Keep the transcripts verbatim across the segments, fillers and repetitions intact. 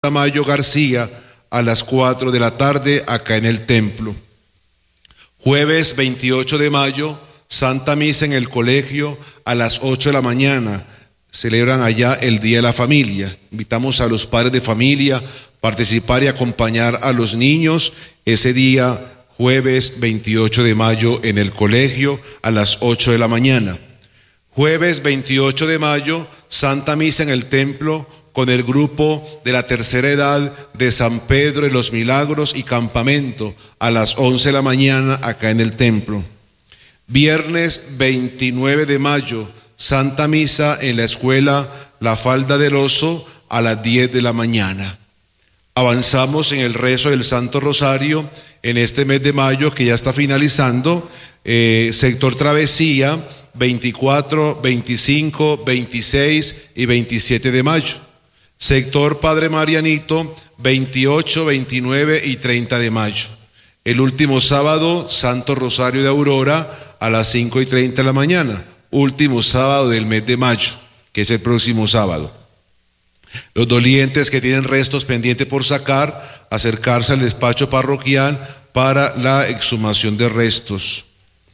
Tamayo García a las cuatro de la tarde acá en el templo. Jueves veintiocho de mayo, Santa Misa en el colegio a las ocho de la mañana. Celebran allá el Día de la Familia. Invitamos a los padres de familia a participar y acompañar a los niños ese día, jueves veintiocho de mayo, en el colegio a las ocho de la mañana. Jueves veintiocho de mayo, Santa Misa en el templo con el grupo de la tercera edad de San Pedro de los Milagros y Campamento a las once de la mañana acá en el templo. Viernes veintinueve de mayo, Santa Misa en la escuela La Falda del Oso a las diez de la mañana. Avanzamos en el rezo del Santo Rosario en este mes de mayo que ya está finalizando. Eh, sector Travesía, veinticuatro, veinticinco, veintiséis y veintisiete de mayo. Sector Padre Marianito, veintiocho, veintinueve y treinta de mayo. El último sábado, Santo Rosario de Aurora a las cinco y treinta de la mañana. Último sábado del mes de mayo, que es el próximo sábado. Los dolientes que tienen restos pendientes por sacar, acercarse al despacho parroquial para la exhumación de restos.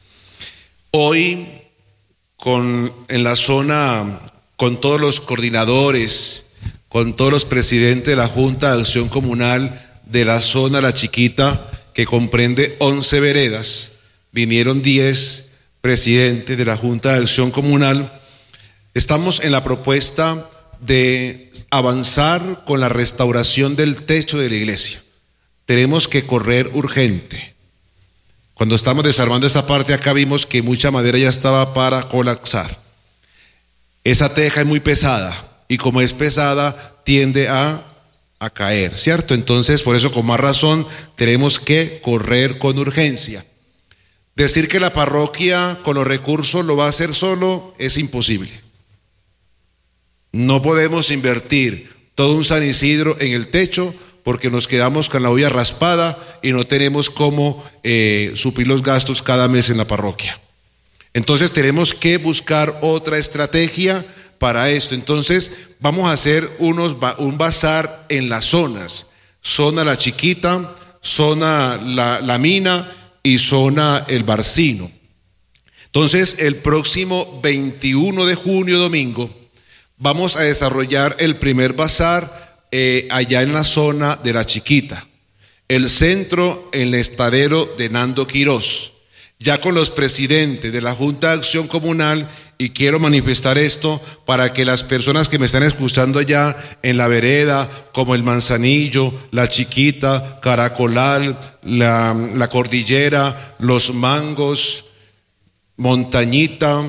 Hoy, con, en la zona, con todos los coordinadores, con todos los presidentes de la Junta de Acción Comunal de la zona La Chiquita, que comprende once veredas, vinieron diez presidentes de la Junta de Acción Comunal. Estamos en la propuesta de avanzar con la restauración del techo de la iglesia. Tenemos que correr urgente. Cuando estamos desarmando esta parte acá vimos que mucha madera ya estaba para colapsar. Esa teja es muy pesada. Y como es pesada, tiende a, a caer, ¿cierto? Entonces, por eso, con más razón, tenemos que correr con urgencia. Decir que la parroquia con los recursos lo va a hacer solo es imposible. No podemos invertir todo un San Isidro en el techo porque nos quedamos con la olla raspada y no tenemos cómo eh, suplir los gastos cada mes en la parroquia. Entonces, tenemos que buscar otra estrategia para esto. Entonces vamos a hacer unos, un bazar en las zonas, zona La Chiquita, zona La, la Mina y zona El Barcino. Entonces el próximo veintiuno de junio, domingo, vamos a desarrollar el primer bazar eh, allá en la zona de La Chiquita, el centro en el estadero de Nando Quirós, ya con los presidentes de la Junta de Acción Comunal. Y quiero manifestar esto para que las personas que me están escuchando allá en la vereda, como el Manzanillo, La Chiquita, Caracolal, la, la Cordillera, Los Mangos, Montañita,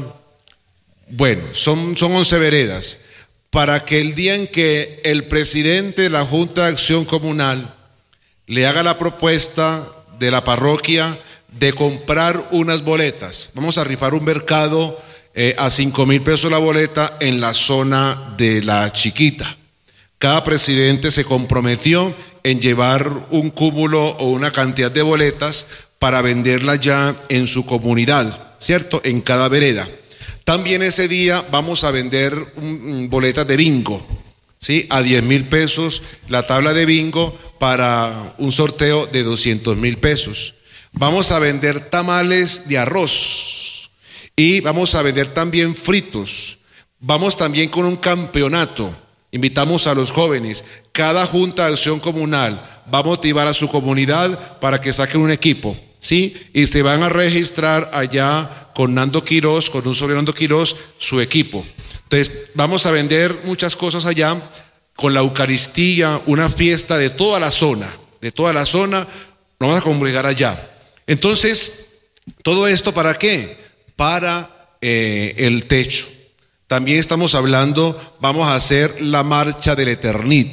bueno, son, son once veredas, para que el día en que el presidente de la Junta de Acción Comunal le haga la propuesta de la parroquia de comprar unas boletas, vamos a rifar un mercado Eh, a cinco mil pesos la boleta en la zona de La Chiquita. Cada presidente se comprometió en llevar un cúmulo o una cantidad de boletas para venderlas ya en su comunidad, ¿cierto? En cada vereda. También ese día vamos a vender un, boletas de bingo, ¿sí? A diez mil pesos la tabla de bingo para un sorteo de doscientos mil pesos. Vamos a vender tamales de arroz. Y vamos a vender también fritos. Vamos también con un campeonato. Invitamos a los jóvenes. Cada Junta de Acción Comunal va a motivar a su comunidad para que saquen un equipo, ¿sí? Y se van a registrar allá con Nando Quirós, con un sobre Nando Quirós, su equipo. Entonces, vamos a vender muchas cosas allá con la Eucaristía, una fiesta de toda la zona. De toda la zona, nos vamos a congregar allá. Entonces, ¿todo esto para qué? Para eh, el techo. También estamos hablando, vamos a hacer la marcha del Eternit.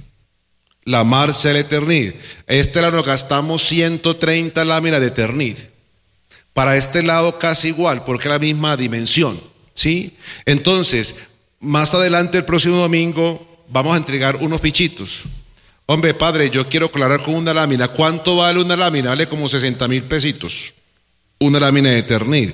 La marcha del Eternit. Este lado nos gastamos ciento treinta láminas de Eternit. Para este lado casi igual, porque es la misma dimensión, ¿sí? Entonces, más adelante el próximo domingo vamos a entregar unos fichitos. Hombre, padre, yo quiero aclarar con una lámina. ¿Cuánto vale una lámina? Vale como sesenta mil pesitos. Una lámina de Eternit.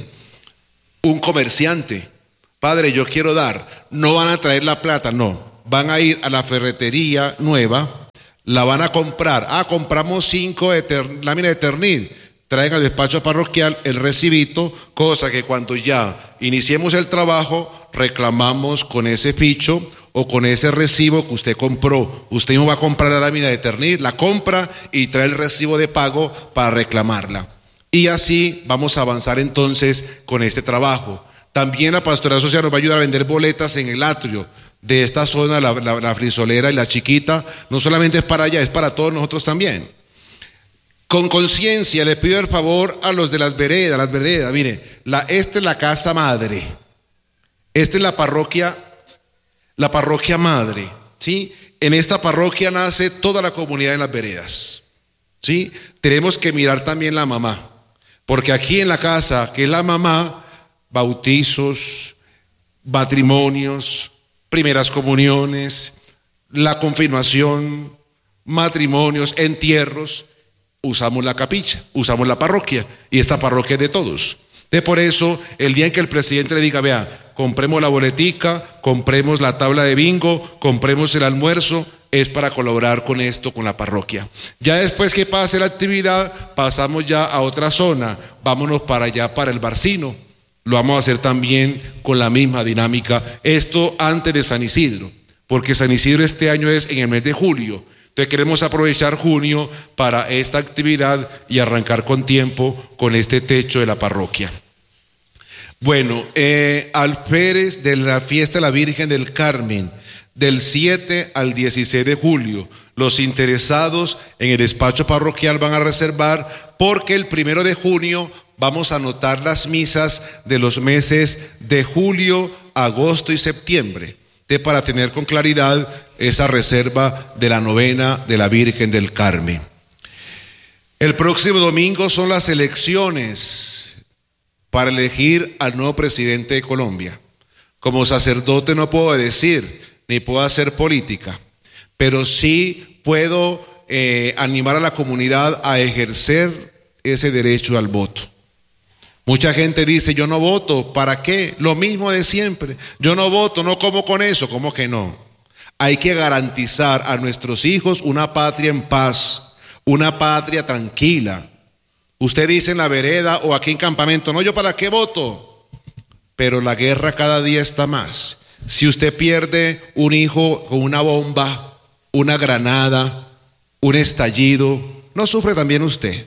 Un comerciante, padre, yo quiero dar, no van a traer la plata, no, van a ir a la ferretería nueva La van a comprar. Ah, compramos cinco de ter- láminas de Eternit. Traen al despacho parroquial el recibito, cosa que cuando ya iniciemos el trabajo, reclamamos con ese ficho o con ese recibo que usted compró. Usted mismo va a comprar la lámina de Eternit, la compra y trae el recibo de pago para reclamarla. Y así vamos a avanzar entonces con este trabajo. También la Pastoral Social nos va a ayudar a vender boletas en el atrio de esta zona, la, la, la frisolera y la chiquita. No solamente es para allá, es para todos nosotros también. Con conciencia le pido el favor a los de las veredas, las veredas, mire, la, esta es la casa madre, esta es la parroquia, la parroquia madre, ¿sí? En esta parroquia nace toda la comunidad en las veredas, ¿sí? Tenemos que mirar también la mamá, porque aquí en la casa, que es la mamá, bautizos, matrimonios, primeras comuniones, la confirmación, matrimonios, entierros, usamos la capilla, usamos la parroquia, y esta parroquia es de todos. De por eso, el día en que el presidente le diga, vea, compremos la boletica, compremos la tabla de bingo, compremos el almuerzo, es para colaborar con esto, con la parroquia. Ya después que pase la actividad, pasamos ya a otra zona, vámonos para allá, para el Barcino. Lo vamos a hacer también con la misma dinámica, esto antes de San Isidro, porque San Isidro este año es en el mes de julio. Entonces queremos aprovechar junio para esta actividad y arrancar con tiempo con este techo de la parroquia. Bueno, eh, alférez de la fiesta de la Virgen del Carmen, del siete al dieciséis de julio. Los interesados en el despacho parroquial van a reservar, porque el primero de junio vamos a anotar las misas de los meses de julio, agosto y septiembre, de para tener con claridad esa reserva de la novena de la Virgen del Carmen. El próximo domingo son las elecciones para elegir al nuevo presidente de Colombia. Como sacerdote no puedo decir, ni puedo hacer política, pero sí puedo eh, animar a la comunidad a ejercer ese derecho al voto. Mucha gente dice, yo no voto, ¿para qué? Lo mismo de siempre, yo no voto, no como con eso, ¿cómo que no? Hay que garantizar a nuestros hijos una patria en paz, una patria tranquila. Usted dice en la vereda o aquí en campamento, no, yo para qué voto, pero la guerra cada día está más. Si usted pierde un hijo con una bomba, una granada, un estallido, ¿no sufre también usted?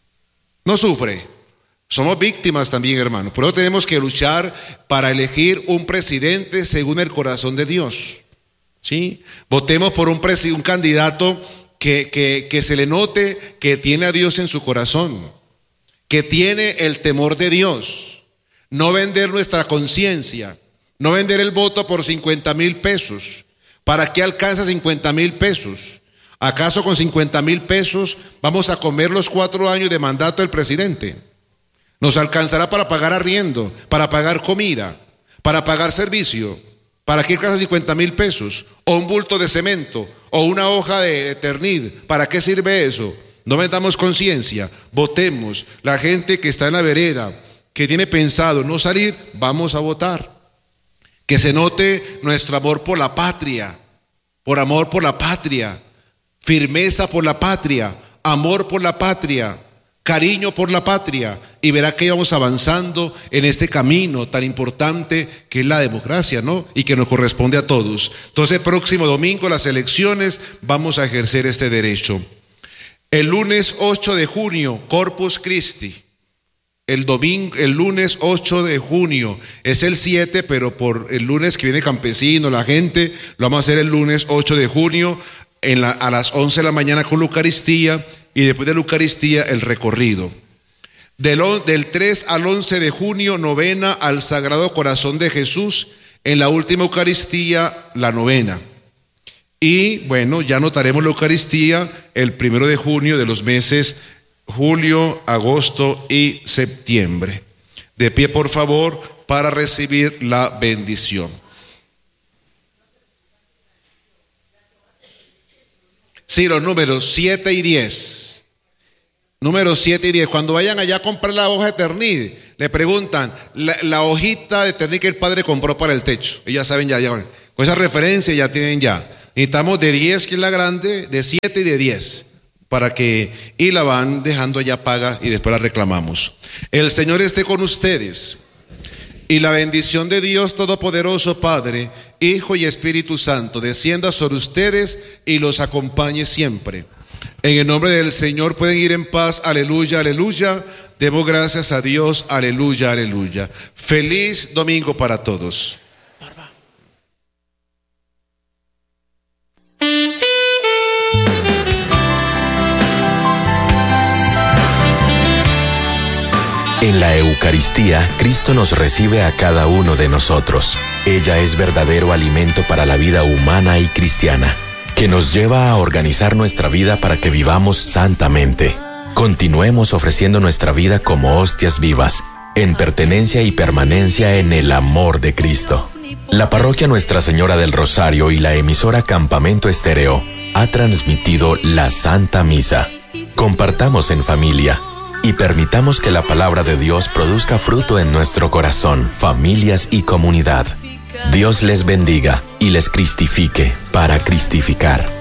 ¿No sufre? Somos víctimas también, hermanos. Por eso tenemos que luchar para elegir un presidente según el corazón de Dios. ¿Sí? Votemos por un, presi- un candidato que, que, que se le note que tiene a Dios en su corazón, que tiene el temor de Dios. No vender nuestra conciencia, no vender el voto por cincuenta mil pesos. ¿Para qué alcanza cincuenta mil pesos? ¿Acaso con cincuenta mil pesos vamos a comer los cuatro años de mandato del presidente? ¿Nos alcanzará para pagar arriendo, para pagar comida, para pagar servicio? ¿Para qué alcanza cincuenta mil pesos? ¿O un bulto de cemento? ¿O una hoja de Eternit? ¿Para qué sirve eso? No vendamos conciencia, votemos. La gente que está en la vereda, que tiene pensado no salir, vamos a votar. Que se note nuestro amor por la patria, por amor por la patria, firmeza por la patria, amor por la patria, cariño por la patria, y verá que vamos avanzando en este camino tan importante que es la democracia, ¿no? Y que nos corresponde a todos. Entonces, próximo domingo, las elecciones, vamos a ejercer este derecho. El lunes ocho de junio, Corpus Christi. El domingo, el lunes ocho de junio, es el siete, pero por el lunes que viene campesino, la gente, lo vamos a hacer el lunes ocho de junio, en la, a las once de la mañana con la Eucaristía, y después de la Eucaristía el recorrido. Del, del tres al once de junio, novena al Sagrado Corazón de Jesús, en la última Eucaristía, la novena. Y bueno, ya anotaremos la Eucaristía el primero de junio de los meses julio, agosto y septiembre. De pie, por favor, para recibir la bendición. Sí, los números siete y diez. Números siete y diez. Cuando vayan allá a comprar la hoja de Eternit, le preguntan, la, la hojita de Eternit que el padre compró para el techo. Ellos saben ya, ya, con esa referencia ya tienen ya. Necesitamos de diez, que es la grande, de siete y de diez, para que, y la van dejando allá paga y después la reclamamos. El Señor esté con ustedes, y la bendición de Dios Todopoderoso, Padre, Hijo y Espíritu Santo, descienda sobre ustedes y los acompañe siempre. En el nombre del Señor pueden ir en paz. Aleluya, aleluya. Demos gracias a Dios. Aleluya, aleluya. Feliz domingo para todos. En la Eucaristía, Cristo nos recibe a cada uno de nosotros. Ella es verdadero alimento para la vida humana y cristiana, que nos lleva a organizar nuestra vida para que vivamos santamente. Continuemos ofreciendo nuestra vida como hostias vivas, en pertenencia y permanencia en el amor de Cristo. La parroquia Nuestra Señora del Rosario y la emisora Campamento Estéreo ha transmitido la Santa Misa. Compartamos en familia y permitamos que la palabra de Dios produzca fruto en nuestro corazón, familias y comunidad. Dios les bendiga y les cristifique para cristificar.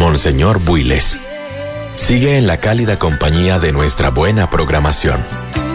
Monseñor Builes. Sigue en la cálida compañía de nuestra buena programación.